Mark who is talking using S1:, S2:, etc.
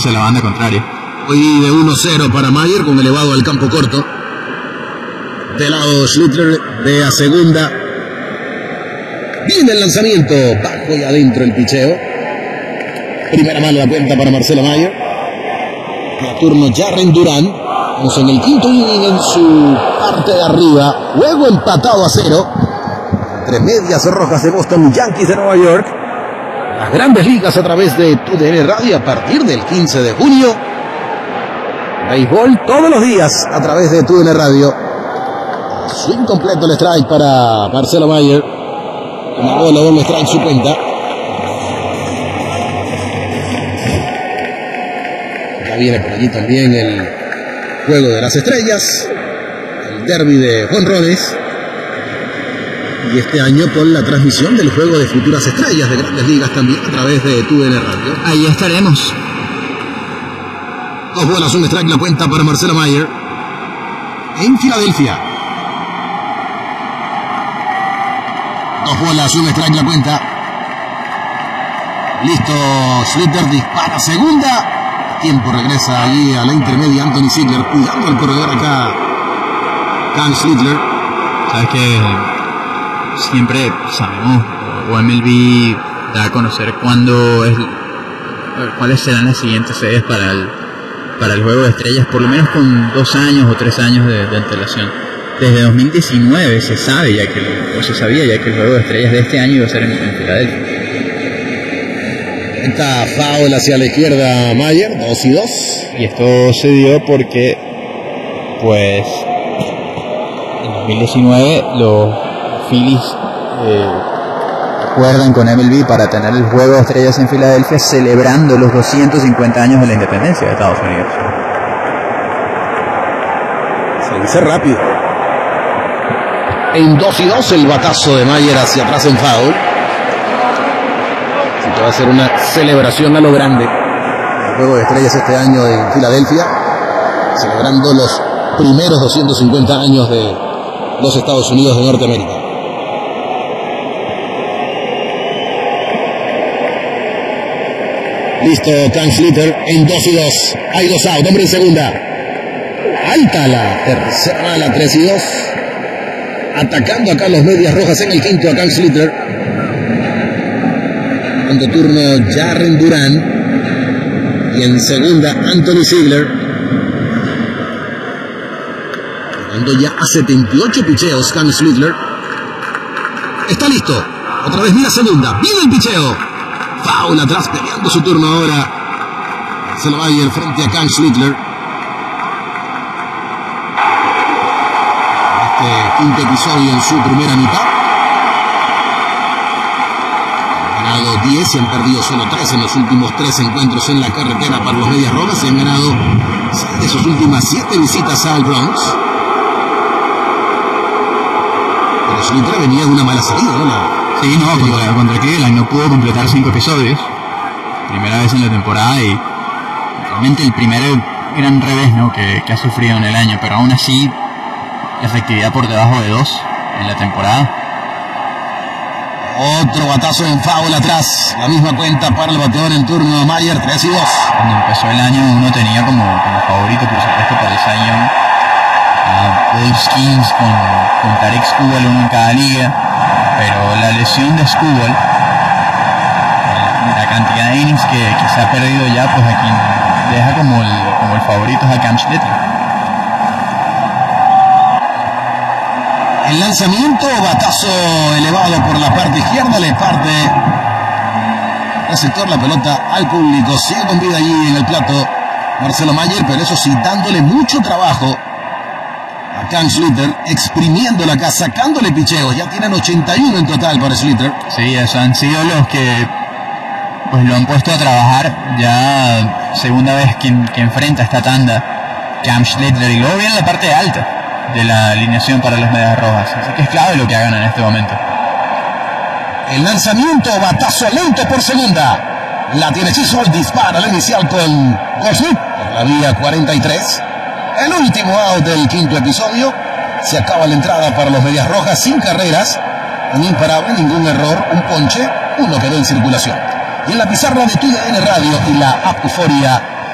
S1: cancha de la banda contraria.
S2: Hoy de 1-0 para Mayer con elevado al campo corto. De lado Schlitter de a segunda. Viene el lanzamiento. Bajo y adentro el picheo. Primera mano la cuenta para Marcelo Mayer. A turno Jarren Duran. Vamos en el quinto inning en su parte de arriba. Juego empatado a 0. Entre Medias Rojas de Boston y Yankees de Nueva York. Las Grandes Ligas a través de TUDN Radio a partir del 15 de junio. Béisbol todos los días a través de TUDN Radio. Swing completo el strike para Marcelo Mayer. Una bola, doble strike su cuenta. Ya viene por allí también el Juego de las Estrellas, el derbi de jonrones. Y este año con la transmisión del Juego de Futuras Estrellas de Grandes Ligas también a través de TUDN Radio.
S1: Ahí estaremos.
S2: 2 bolas, un strike la cuenta para Marcelo Mayer en Filadelfia. 2 bolas, un strike la cuenta. Listo, Schlitter dispara segunda. Tiempo regresa allí a la intermedia Anthony Ziegler, cuidando el corredor acá Cam Schlitter.
S1: Sabes que siempre sabemos, o MLB da a conocer cuáles serán las siguientes sedes para el Juego de Estrellas, por lo menos con 2 años o 3 años de antelación. Desde 2019 se sabía ya que el Juego de Estrellas de este año iba a ser en Filadelfia.
S2: Está foul hacia la izquierda Mayer, 2-2.
S1: Y esto se dio porque, pues, en 2019 los Phillies acuerdan con MLB para tener el Juego de Estrellas en Filadelfia, celebrando los 250 años de la independencia de Estados Unidos.
S2: Se dice rápido. En 2-2 el batazo de Mayer hacia atrás en foul. Va a ser una celebración a lo grande. El Juego de Estrellas este año en Filadelfia, celebrando los primeros 250 años de los Estados Unidos de Norteamérica. Listo, Cam Schlitter en 2-2. Hay 2 out, hombre en segunda. Alta la tercera mala, 3-2. Atacando acá los Medias Rojas en el quinto a Cam Schlitter. Cuando turno Jarren Duran. Y en segunda Anthony Ziegler. Cuando ya a 78 picheos Cam Schlitter. Está listo. Otra vez mira segunda. Viene el picheo. Foul atrás peleando su turno ahora. Se lo va a ir frente a Cam Schlitter. Este quinto episodio en su primera mitad. 10 y han perdido solo 3 en los últimos 3 encuentros en la carretera para los Medias Rojas. Se han ganado 6 de sus últimas 7 visitas al Bronx. Pero Schlitter venía de una mala salida, ¿no?
S1: Sí, no, contra Cleveland no pudo completar 5 episodios. Primera vez en la temporada y realmente el primer gran revés, ¿no? que ha sufrido en el año, pero aún así efectividad por debajo de 2 en la temporada.
S2: Otro batazo en foul atrás. La misma cuenta para el bateador en turno de Mayer, 3-2.
S1: Cuando empezó el año uno tenía como favorito, por supuesto, para el Cy Young a Dave Skins con Tarek Skubal, uno en cada liga. Pero la lesión de Skubal, la cantidad de innings que se ha perdido ya, pues aquí deja como el favorito a Cam Schlitter.
S2: El lanzamiento, batazo elevado por la parte izquierda, le parte receptor la pelota al público. Sigue con vida allí en el plato Marcelo Mayer, pero eso sí, dándole mucho trabajo a Cam Schlitter, exprimiéndola acá, sacándole picheos. Ya tienen 81 en total para Schlitter.
S1: Sí, esos han sido los que pues lo han puesto a trabajar. Ya segunda vez que enfrenta esta tanda Cam Schlitter, y luego viene la parte alta de la alineación para las Medias Rojas, así que es clave lo que hagan en este momento.
S2: El lanzamiento, batazo lento por segunda, la tiene Chisholm, dispara la inicial con Goldschmidt por la vía 43. El último out del quinto episodio. Se acaba la entrada para los Medias Rojas sin carreras, un imparable, ningún error, un ponche, uno quedó en circulación. Y en la pizarra de TUDN Radio y la app Euforia